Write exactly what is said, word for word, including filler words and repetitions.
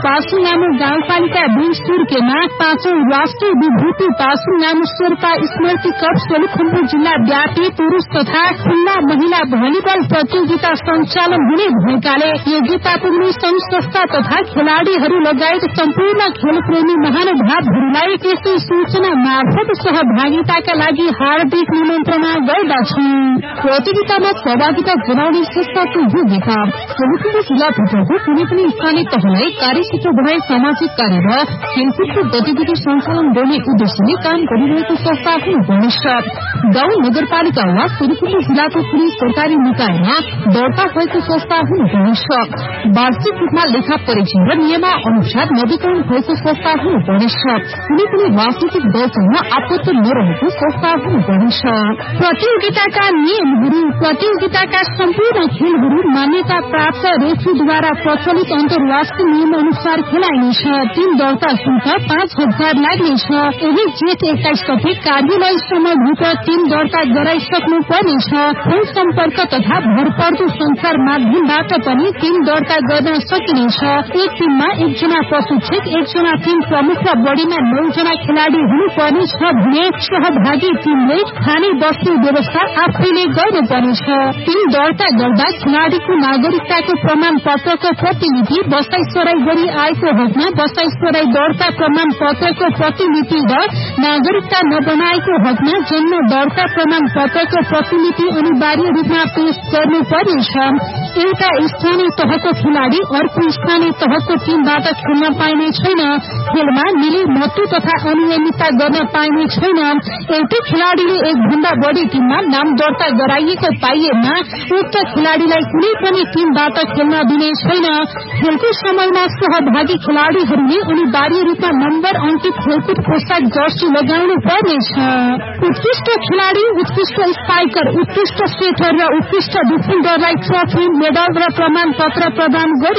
पासुङ नामक गाउँपालिका दुई सुर्केमा पाँचौं राष्ट्रिय विभूति पासुङ नामक शेर्पा स्मृति कप सोलुखुम्बु जिल्ला व्यापी पुरूष तथा खुल्ला महिला भलिबल प्रतियोगिता सञ्चालन हुने भएकाले योग्यता पुग्ने संघ संस्था तथा खेलाड़ीहरू लगायत सम्पूर्ण खेलप्रेमी महानुभावहरूलाई यसै सूचना मार्फत सहभागिताका लागि हार्दिक निमन्त्रणा गर्दछौं। प्रतियोगितामा सहभागिता जनाउने संस्थाको योग्यता सोलुखुम्बु जिल्लाभित्रको कुनै पनि स्थानीय तहलाई कार्यक्षेत्र बनाई सामाजिक कार्य र खेलकुदको गतिविधि सञ्चालन गर्ने उद्देश्यले काम गरिरहेको संस्था हुनुपर्नेछ। गाउँ नगरपालिका वा सोलुखुम्बु जिल्लाको कुनै सरकारी निकायमा दर्ता भएको संस्था हुनुपर्नेछ। वार्षिक रूपमा लेखा परीक्षण र नियम अनुसार नवीकरण भएको संस्था हुनुपर्नेछ। कुनै पनि राजनीतिक दलसँग आपत्ति नरहेको संस्था हुनुपर्नेछ। प्रतियोगिताका नियमहरू प्रतियोगिताका सम्पूर्ण खेलहरू मान्यता प्राप्त रेफ्रीद्वारा प्रचलित अन्तर्राष्ट्रिय नियम अनुसार खेलाइनेछ। टीम दर्ता शुल्क पाँच हजार लाग्नेछ। यही जेठ एक्काइस गते कार्यालयसम्मभित्र टीम दर्ता गराइसक्नु पर्नेछ। फोन सम्पर्क तथा भरपर्दो संचार माध्यमबाट पनि टीम दर्ता गर्न सकिनेछ। एक टीममा एकजना प्रशिक्षक एकजना टीम प्रमुख र बढीमा नौजना खेलाड़ी हुनुपर्नेछ भने सहभागी टीमले खाने बस्ने व्यवस्था आफैले गर्नुपर्नेछ। टीम दर्ता गर्दा खेलाड़ीको नागरिकताको प्रमाण पत्रको प्रतिलिपि बसाइसराई गरी आएको हकमा बसाइसराई दर्ता प्रमाण पत्रको प्रतिलिपि र नागरिकता नबनाएको हकमा जन्म दर्ता प्रमाण पत्रको प्रतिलिपि अनिवार्य रूपमा पेश गर्नुपर्नेछ। एउटा स्थानीय तहको खेलाड़ी अर्को स्थानीय तहको टीमबाट खेल्न पाइने छैन। खेलमा मिली मत्तु तथा अनियमितता गर्न पाइने छैन। एउटै खेलाड़ीले एक भन्दा बढ़ी टीममा नाम दर्ता गराइएको पाइएमा उक्त खेलाड़ीलाई कुनै पनि टीमबाट खेल्न दिने छैन। खेलको समयमा सहभागी खेलाड़ीहरूले अनिवार्य रूपमा नम्बर अंकित खेलकुद पोशाक जर्सी लगाउनु पर्नेछ। उत्कृष्ट खेलाड़ी उत्कृष्ट स्पाइकर उत्कृष्ट सेटर र उत्कृष्ट डिफेन्डरलाई ट्रफी मेडल र प्रमाण पत्र प्रदान